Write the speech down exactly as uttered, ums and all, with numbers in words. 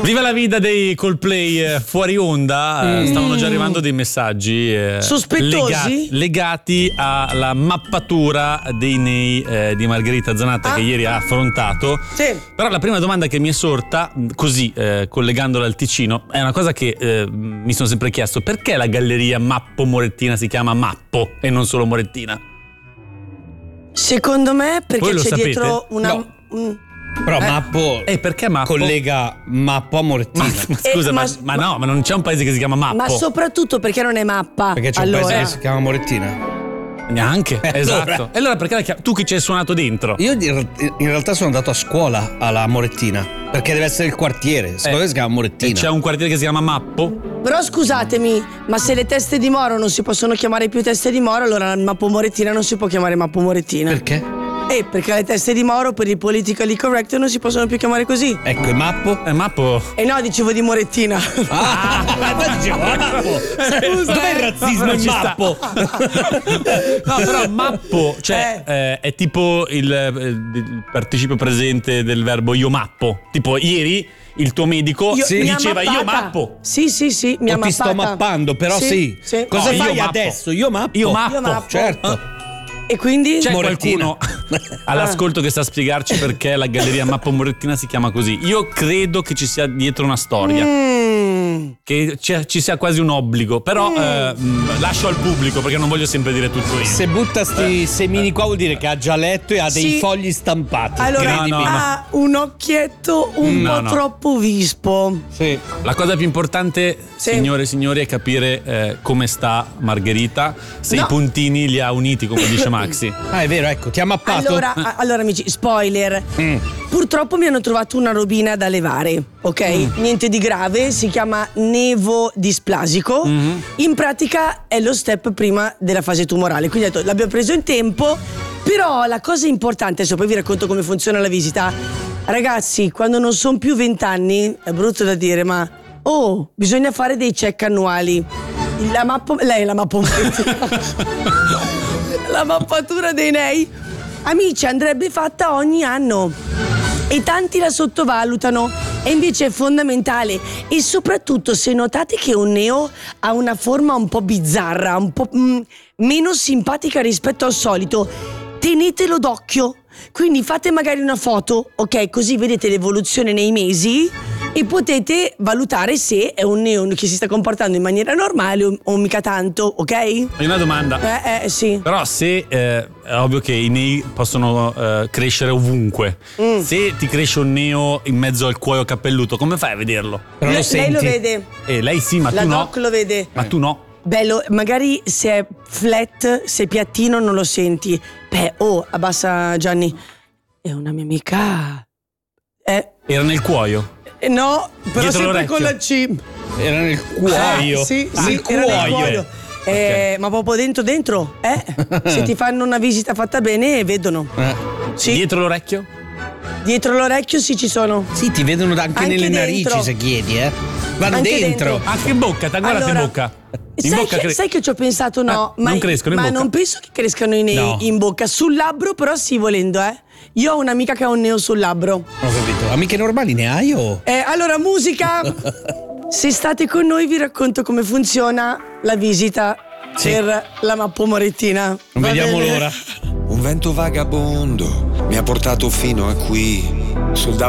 Viva la vita dei Coldplay eh, fuori onda, eh, Mm. stavano già arrivando dei messaggi eh, Sospettosi? legati, legati alla mappatura dei nei eh, di Margherita Zanatta Ah. che ieri ha affrontato. Sì. Però la prima domanda che mi è sorta, mh, così eh, collegandola al Ticino, è una cosa che eh, mi sono sempre chiesto: perché la galleria Mappo Morettina si chiama Mappo e non solo Morettina? Secondo me perché Voi lo c'è sapete? dietro una... No. un- Però Eh, Mappo E perché Mappo? collega Mappo a Morettina. Ma, ma scusa, Eh, ma, ma- ma no, ma non c'è un paese che si chiama Mappo. Ma soprattutto perché non è mappa. Perché c'è allora, un paese che si chiama Morettina. Neanche, Eh, esatto. allora. E allora perché la chiam- tu che ci hai suonato dentro? Io in in realtà sono andato a scuola alla Morettina, perché deve essere il quartiere. Secondo me si chiama E Morettina. c'è un quartiere che si chiama Mappo? Però scusatemi, ma se le teste di Moro non si possono chiamare più teste di Moro, allora la Mappo Morettina non si può chiamare Mappo Morettina. Perché? Eh, perché le teste di Moro per il politically correct non si possono più chiamare così. Ecco, il Mappo. Eh, Mappo. E no, dicevo di Morettina. Ah, ma dicevo Mappo. Scusa, Dov'è il eh. razzismo No, in ci sta. Mappo? No, però Mappo, cioè, eh, è tipo il, eh, il participio presente del verbo io mappo. Tipo, ieri il tuo medico Io- mi ha diceva io mappata. mappo. Sì, sì, sì, mi ha O ti sto mappata. mappando, però sì. sì. Cosa No, io fai mappo. adesso? Io mappo. Io mappo. Io mappo. Certo. E quindi? C'è Morettina. qualcuno all'ascolto che sa spiegarci perché la galleria Mappo Morettina si chiama così? Io credo che ci sia dietro una storia. Mm. Che ci, ci sia quasi un obbligo. Però eh, mh, lascio al pubblico perché non voglio sempre dire tutto io. Se butta sti semini qua vuol dire che ha già letto e ha dei Sì. fogli stampati. Allora, No, no, ha un occhietto un No, po' no. troppo vispo. Sì. La cosa più importante, Sì. signore e signori, è capire eh, come sta Margherita, se No. i puntini li ha uniti, come dice Maxi. Ah, è vero, ecco, ti ha mappato. Allora, a- allora amici, spoiler. Mm. Purtroppo mi hanno trovato una robina da levare, ok? Mm. Niente di grave, si chiama nevo displasico. Mm-hmm. In pratica è lo step prima della fase tumorale. Quindi ho detto, l'abbiamo preso in tempo, però la cosa importante, adesso poi vi racconto come funziona la visita. Ragazzi, quando non sono più vent'anni, è brutto da dire, ma oh, bisogna fare dei check annuali. La mappa, lei la mappa la mappatura dei nei, amici, andrebbe fatta ogni anno e tanti la sottovalutano e invece è fondamentale. E soprattutto se notate che un neo ha una forma un po' bizzarra, un po' mm, meno simpatica rispetto al solito, tenetelo d'occhio. Quindi fate magari una foto, ok, così vedete l'evoluzione nei mesi e potete valutare se è un neo che si sta comportando in maniera normale o, o mica tanto, ok? Hai una domanda. Eh, eh, sì. Però se eh, è ovvio che i nei possono eh, crescere ovunque. Mm. Se ti cresce un neo in mezzo al cuoio capelluto, come fai a vederlo? Però lo lei, lei lo senti. vede, Eh, lei sì, ma la tu no. doc lo vede. Ma tu no. Bello, magari se è flat, se è piattino non lo senti. Beh, oh, abbassa Gianni. È una mia amica. Eh, Era nel cuoio. eh, no, però Dietro sempre l'orecchio. con la C. Era nel cuoio. Eh, sì, Ah, sì, il era nel cuoio. cuoio. Eh, Ma proprio dentro dentro, eh? Se ti fanno una visita fatta bene, vedono. Eh. Sì, Dietro l'orecchio? dietro l'orecchio sì ci sono. Sì, ti vedono anche, Anche nelle dentro. narici se chiedi, eh. Vanno Anche dentro. dentro. Anche in bocca, te guardate Allora, in bocca. In Sai, bocca che, cre- sai che ci ho pensato? No, Ah, non crescono in ma bocca. non penso che crescano i nei No. in bocca. Sul labbro, però, sì, volendo, eh. Io ho un'amica che ha un neo sul labbro. Ho capito. Amiche normali ne hai o? Eh, allora, musica. Se state con noi, vi racconto come funziona la visita Sì. per la Mappo Morettina. Non Va vediamo bene? l'ora. Un vento vagabondo mi ha portato fino a qui. Sold out